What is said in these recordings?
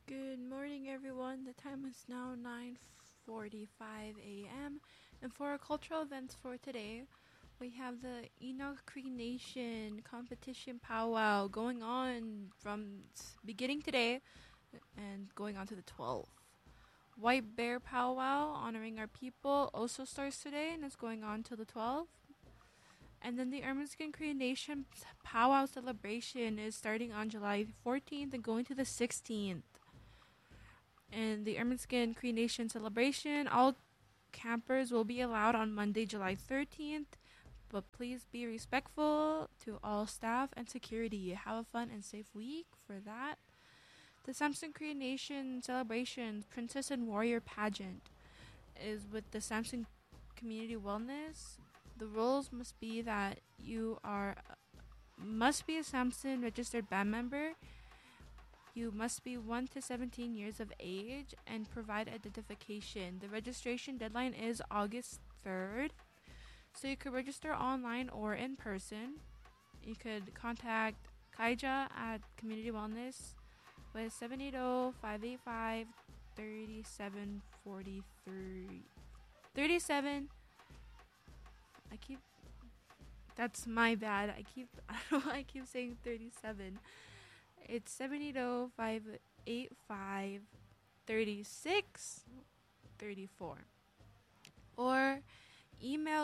Good morning, everyone. The time is now 9:45 a.m. And for our cultural events for today, we have the Enoch Cree Nation competition powwow going on from beginning today and going on to the 12th. White Bear Powwow, honoring our people, also starts today and is going on till the 12th. And then the Ermineskin Cree Nation powwow celebration is starting on July 14th and going to the 16th. And the Ermineskin Cree Nation celebration, all campers will be allowed on Monday, July 13th, but please be respectful to all staff and security. Have a fun and safe week for that. The Samson Cree Nation celebration, Princess and Warrior pageant, is with the Samson Community Wellness. The rules must be that you must be a Samson registered band member. You must be 1 to 17 years of age and provide identification. The registration deadline is August 3rd. So you could register online or in person. You could contact Kaija at Community Wellness with 780-585-3743. 37. That's my bad. I don't know why I keep saying 37. It's 780-585-3634. Or email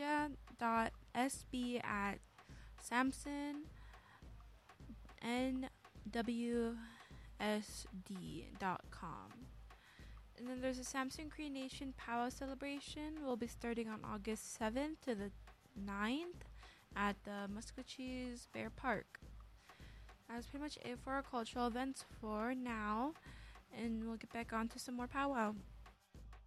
kaija.sb@samsonnwsd.com. And then there's a Samson Cree Nation Powwow celebration. Will be starting on August 7th to the 9th at the Musquecheese Bear Park. That's pretty much it for our cultural events for now, and we'll get back on to some more powwow.